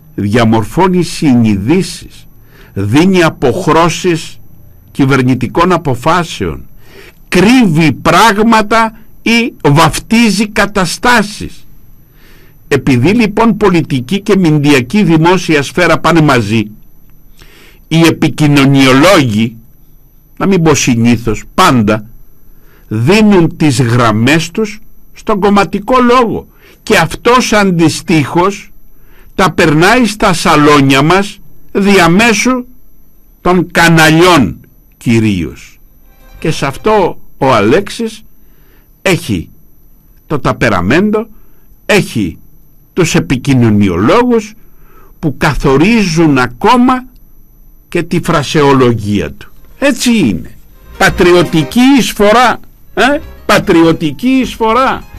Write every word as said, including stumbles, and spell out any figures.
διαμορφώνει συνειδήσεις, δίνει αποχρώσεις κυβερνητικών αποφάσεων, κρύβει πράγματα ή βαφτίζει καταστάσεις. Επειδή λοιπόν πολιτική και μηντιακή δημόσια σφαίρα πάνε μαζί, οι επικοινωνιολόγοι, να μην πω συνήθως, πάντα δίνουν τις γραμμές τους στον κομματικό λόγο και αυτός αντιστοίχως τα περνάει στα σαλόνια μας διαμέσου των καναλιών κυρίως. Και σε αυτό ο Αλέξης έχει το ταπεραμέντο, έχει τους επικοινωνιολόγους που καθορίζουν ακόμα και τη φρασεολογία του. Έτσι είναι. Πατριωτική εισφορά, ε? Πατριωτική εισφορά.